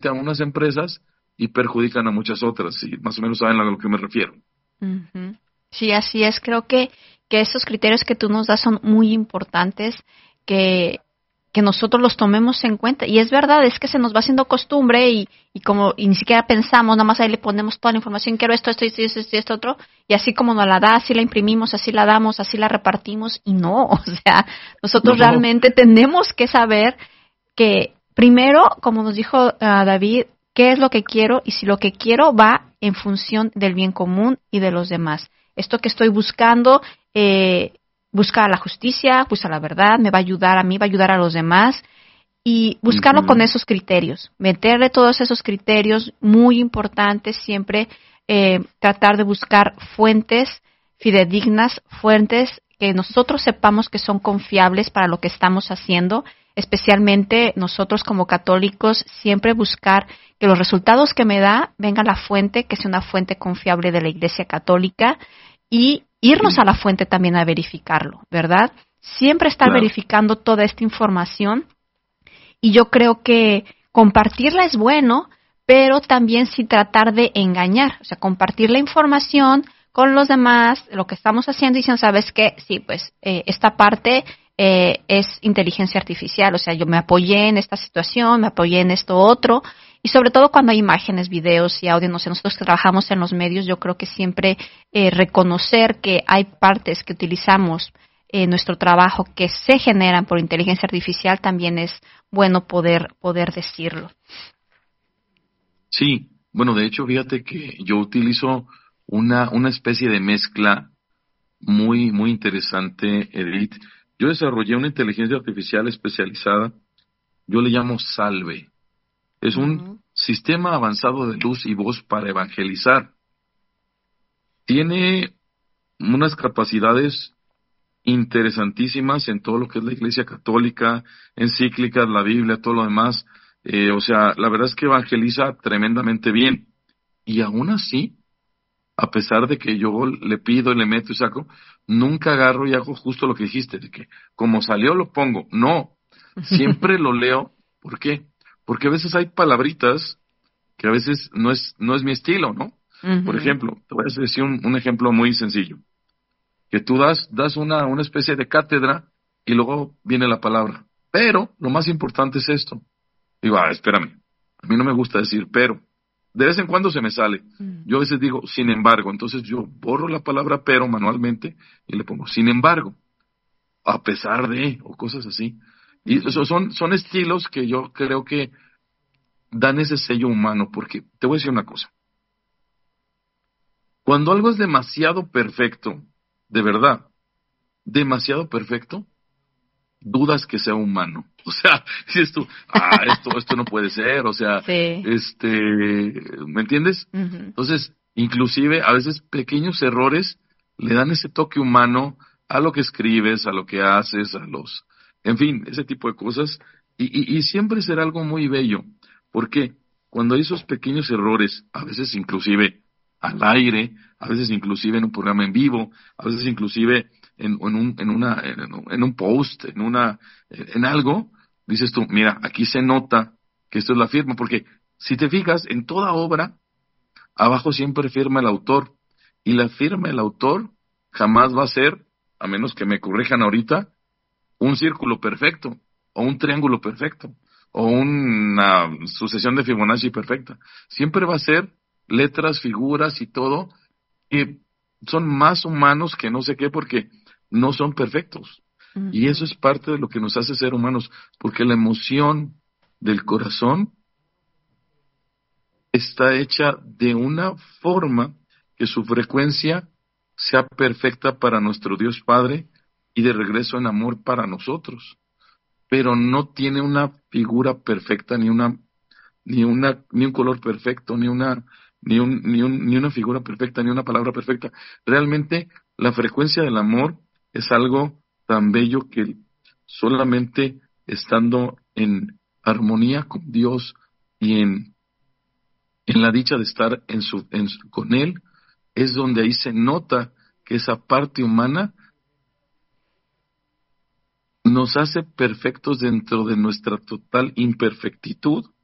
a unas empresas y perjudican a muchas otras, y más o menos saben a lo que me refiero. Ujú. Sí, así es. Creo que esos criterios que tú nos das son muy importantes, que nosotros los tomemos en cuenta. Y es verdad, es que se nos va haciendo costumbre y ni siquiera pensamos, nada más ahí le ponemos toda la información, quiero esto otro, y así como nos la da, así la imprimimos, así la damos, así la repartimos, y no, o sea, nosotros No, realmente tenemos que saber que primero, como nos dijo David, qué es lo que quiero y si lo que quiero va en función del bien común y de los demás. Esto que estoy buscando, busca la justicia, busca la verdad, me va a ayudar a mí, va a ayudar a los demás y buscarlo con ujú, esos criterios, meterle todos esos criterios muy importantes, siempre tratar de buscar fuentes fidedignas, fuentes que nosotros sepamos que son confiables para lo que estamos haciendo, especialmente nosotros como católicos, siempre buscar que los resultados que me da venga la fuente, que sea una fuente confiable de la Iglesia Católica y irnos sí, a la fuente también a verificarlo, ¿verdad? Siempre estar claro. verificando toda esta información y yo creo que compartirla es bueno, pero también sin tratar de engañar, o sea, compartir la información con los demás, lo que estamos haciendo, y diciendo, ¿sabes qué? Sí, pues esta parte es inteligencia artificial, o sea, yo me apoyé en esta situación, me apoyé en esto otro, y sobre todo cuando hay imágenes, videos y audio, no sé, nosotros que trabajamos en los medios, yo creo que siempre reconocer que hay partes que utilizamos en nuestro trabajo que se generan por inteligencia artificial también es bueno poder decirlo. Sí, bueno, de hecho, fíjate que yo utilizo una especie de mezcla muy, muy interesante, Edith. Yo desarrollé una inteligencia artificial especializada, yo le llamo Salve. Es un Ujú, sistema avanzado de luz y voz para evangelizar. Tiene unas capacidades interesantísimas en todo lo que es la Iglesia Católica, encíclicas, la Biblia, todo lo demás. O sea, la verdad es que evangeliza tremendamente bien. Y aún así, a pesar de que yo le pido y le meto y saco, nunca agarro y hago justo lo que dijiste, de que como salió lo pongo. No, siempre lo leo. ¿Por qué? Porque a veces hay palabritas que a veces no es mi estilo, ¿no? Por ujú, ejemplo, te voy a decir un ejemplo muy sencillo, que tú das una especie de cátedra y luego viene la palabra. Pero lo más importante es esto. Digo, espérame, a mí no me gusta decir pero. De vez en cuando se me sale. Yo a veces digo, sin embargo, entonces yo borro la palabra pero manualmente y le pongo, sin embargo, a pesar de, o cosas así. Y eso ujú, son estilos que yo creo que dan ese sello humano, porque te voy a decir una cosa. Cuando algo es demasiado perfecto, de verdad, demasiado perfecto, dudas que sea humano. O sea, dices tú, esto no puede ser, o sea, sí. ¿me entiendes? Ujú, Entonces, inclusive a veces pequeños errores le dan ese toque humano a lo que escribes, a lo que haces, en fin, ese tipo de cosas, y siempre será algo muy bello, porque cuando hay esos pequeños errores, a veces inclusive al aire, a veces inclusive en un programa en vivo, a veces inclusive en un post, en algo, dices tú, mira, aquí se nota que esto es la firma, porque si te fijas, en toda obra, abajo siempre firma el autor, y la firma del autor jamás va a ser, a menos que me corrijan ahorita, un círculo perfecto, o un triángulo perfecto, o una sucesión de Fibonacci perfecta. Siempre va a ser letras, figuras y todo, que son más humanos que no sé qué, porque no son perfectos. Y eso ujú, es parte de lo que nos hace ser humanos, porque la emoción del corazón está hecha de una forma que su frecuencia sea perfecta para nuestro Dios Padre y de regreso en amor para nosotros, pero no tiene una figura perfecta, ni un color perfecto, ni una figura perfecta, ni una palabra perfecta. Realmente la frecuencia del amor es algo tan bello que solamente estando en armonía con Dios y en la dicha de estar con Él, es donde ahí se nota que esa parte humana nos hace perfectos dentro de nuestra total imperfectitud